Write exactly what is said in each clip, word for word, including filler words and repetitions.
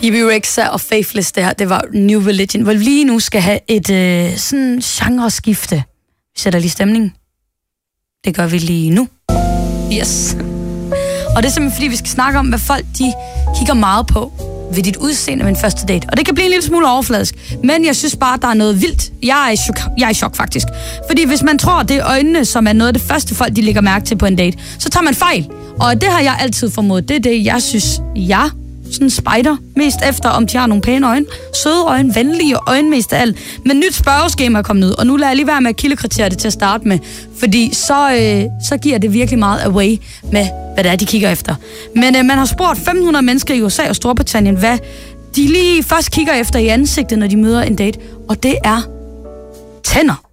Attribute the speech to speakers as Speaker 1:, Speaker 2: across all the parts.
Speaker 1: B B Rexha og Faithless, det her, det var New Religion, hvor vi lige nu skal have et øh, sådan genreskifte. Vi sætter lige stemningen. Det gør vi lige nu. Yes. Og det er simpelthen fordi, vi skal snakke om, hvad folk de kigger meget på ved dit udseende ved en første date. Og det kan blive en lille smule overfladisk, men jeg synes bare, der er noget vildt. Jeg er i chok, jeg er i chok faktisk. Fordi hvis man tror, det er øjnene, som er noget af det første folk, de lægger mærke til på en date, så tager man fejl. Og det har jeg altid formodet. Det er det, jeg synes, jeg sådan spejder mest efter, om de har nogle pæne øjne. Søde øjne, venlige øjne mest af alt. Men nyt spørgeskema er kommet ud, og nu lader jeg lige være med at kildekritere det til at starte med. Fordi så, øh, så giver det virkelig meget away med, hvad det er, de kigger efter. Men øh, man har spurgt fem hundrede mennesker i U S A og Storbritannien, hvad de lige først kigger efter i ansigtet, når de møder en date. Og det er tænder.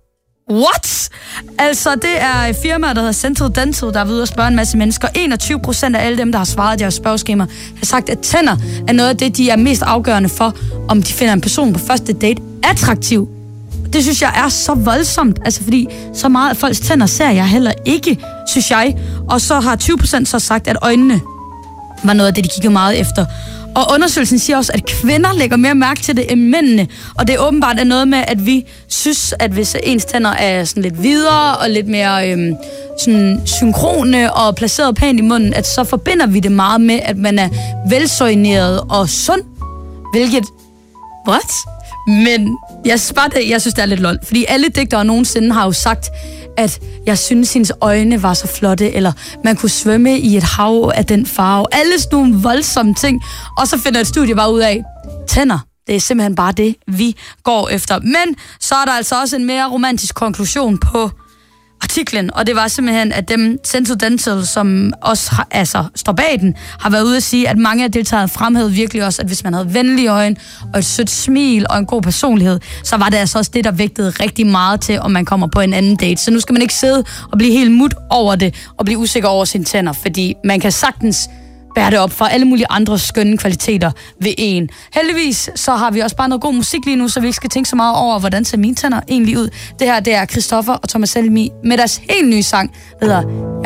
Speaker 1: What? Altså, det er firmaet, der hedder Central Dental, der er ved at spørge en masse mennesker. enogtyve procent af alle dem, der har svaret deres spørgeskema, har sagt, at tænder er noget af det, de er mest afgørende for, om de finder en person på første date attraktiv. Det synes jeg er så voldsomt, altså fordi så meget af folks tænder ser jeg heller ikke, synes jeg. Og så har tyve procent så sagt, at øjnene var noget af det, de kiggede meget efter. Og undersøgelsen siger også, at kvinder lægger mere mærke til det end mændene. Og det er åbenbart noget med, at vi synes, at hvis ens tænder er sådan lidt videre og lidt mere øhm, sådan synkrone og placeret pænt i munden, at så forbinder vi det meget med, at man er velsøjneret og sund. Hvilket... What? Men jeg synes bare, det, jeg synes, det er lidt lol. Fordi alle digtere nogensinde har jo sagt, at jeg synes, hendes øjne var så flotte, eller man kunne svømme i et hav af den farve. Alle sådan nogle voldsomme ting. Og så finder et studie bare ud af, tænder, det er simpelthen bare det, vi går efter. Men så er der altså også en mere romantisk konklusion på artiklen, og det var simpelthen, at dem Central Dental, som også har, altså, står bag den, har været ude at sige, at mange af deltagerne fremhævede virkelig også, at hvis man havde venlige øjne, og et sødt smil, og en god personlighed, så var det altså også det, der vægtede rigtig meget til, om man kommer på en anden date. Så nu skal man ikke sidde og blive helt mut over det, og blive usikker over sine tænder, fordi man kan sagtens bære det op for alle mulige andre skønne kvaliteter ved en. Heldigvis så har vi også bare noget god musik lige nu, så vi ikke skal tænke så meget over, hvordan ser mine tænder egentlig ud. Det her, det er Christoffer og Thomas Helmi med deres helt nye sang, der hedder